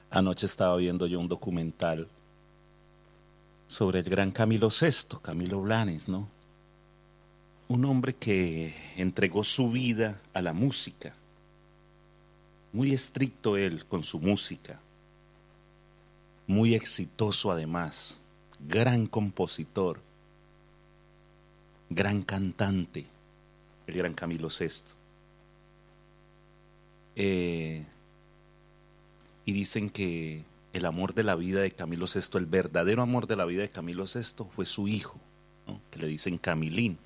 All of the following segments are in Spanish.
Anoche estaba viendo yo un documental sobre el gran Camilo Sesto, Camilo Blanes, ¿no? Un hombre que entregó su vida a la música. Muy estricto él con su música. Muy exitoso además. Gran compositor. Gran cantante. El gran Camilo Sesto. Y dicen que el amor de la vida de Camilo Sesto, el verdadero amor de la vida de Camilo Sesto fue su hijo, ¿no? Que le dicen Camilín.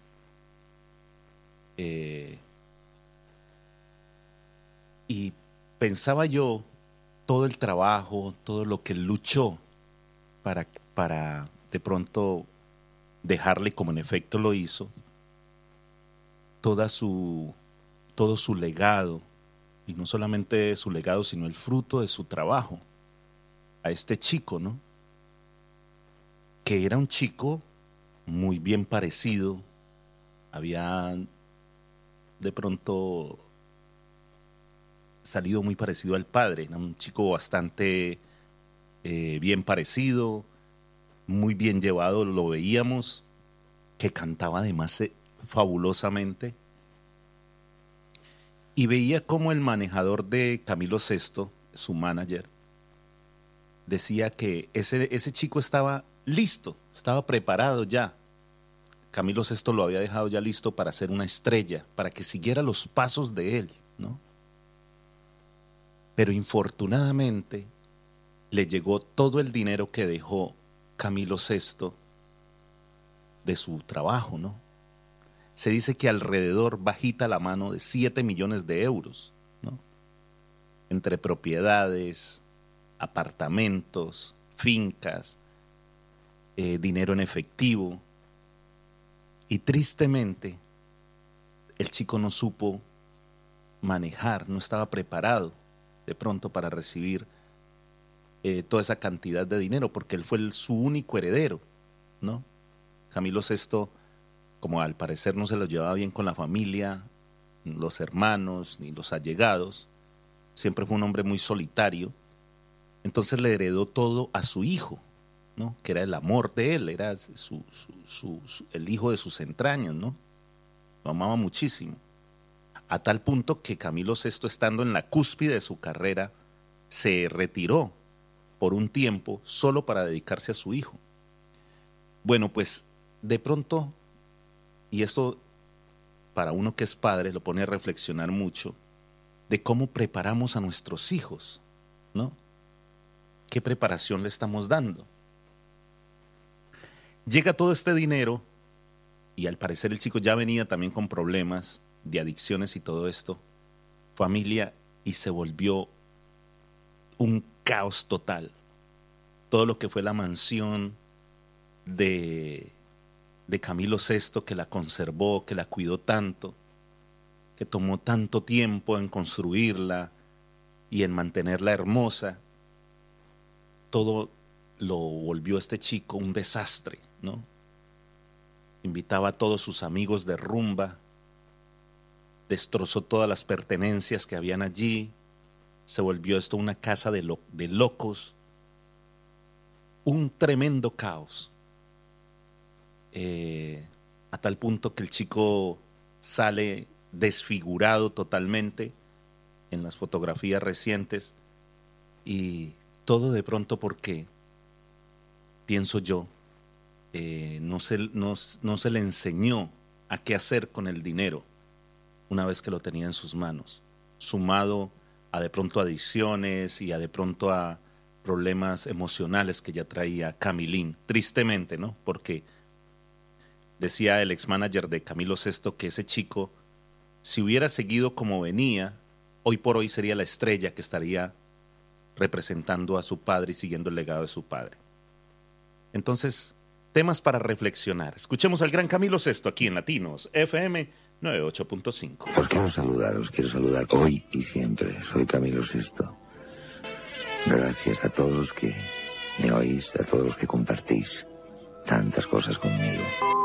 Y pensaba yo todo el trabajo, todo lo que él luchó para de pronto dejarle, como en efecto lo hizo, todo su legado, y no solamente su legado, sino el fruto de su trabajo, a este chico, ¿no? Que era un chico muy bien parecido, había de pronto salido muy parecido al padre, era un chico bastante bien parecido, muy bien llevado, lo veíamos, que cantaba además fabulosamente, y veía como el manejador de Camilo Sesto, su manager, decía que ese chico estaba listo, estaba preparado ya. Camilo Sesto lo había dejado ya listo para ser una estrella, para que siguiera los pasos de él, ¿no? Pero infortunadamente le llegó todo el dinero que dejó Camilo Sesto de su trabajo, ¿no? Se dice que alrededor, bajita la mano, de 7 millones de euros, ¿no? Entre propiedades, apartamentos, fincas, dinero en efectivo. Y tristemente, el chico no supo manejar, no estaba preparado de pronto para recibir toda esa cantidad de dinero, porque él fue su único heredero, ¿no? Camilo Sesto, como al parecer no se lo llevaba bien con la familia, los hermanos, ni los allegados, siempre fue un hombre muy solitario, entonces le heredó todo a su hijo, ¿no? Que era el amor de él, era el hijo de sus entrañas, ¿no? Lo amaba muchísimo. A tal punto que Camilo Sesto, estando en la cúspide de su carrera, se retiró por un tiempo solo para dedicarse a su hijo. Bueno, pues de pronto, y esto para uno que es padre lo pone a reflexionar mucho, de cómo preparamos a nuestros hijos, ¿no? ¿Qué preparación le estamos dando? Llega todo este dinero y al parecer el chico ya venía también con problemas de adicciones y todo esto, familia, y se volvió un caos total. Todo lo que fue la mansión de Camilo Sesto, que la conservó, que la cuidó tanto, que tomó tanto tiempo en construirla y en mantenerla hermosa, todo lo volvió este chico un desastre, ¿no? Invitaba a todos sus amigos de rumba, destrozó todas las pertenencias que habían allí, se volvió esto una casa de locos, un tremendo caos, a tal punto que el chico sale desfigurado totalmente en las fotografías recientes, y todo de pronto porque, pienso yo, no se le enseñó a qué hacer con el dinero una vez que lo tenía en sus manos, sumado a de pronto adicciones y a de pronto a problemas emocionales que ya traía Camilín, tristemente, ¿no? Porque decía el ex-manager de Camilo Sesto que ese chico, si hubiera seguido como venía, hoy por hoy sería la estrella que estaría representando a su padre y siguiendo el legado de su padre. Entonces, temas para reflexionar. Escuchemos al gran Camilo Sesto aquí en Latinos FM 98.5. Os quiero saludar hoy y siempre. Soy Camilo Sesto. Gracias a todos los que me oís, a todos los que compartís tantas cosas conmigo.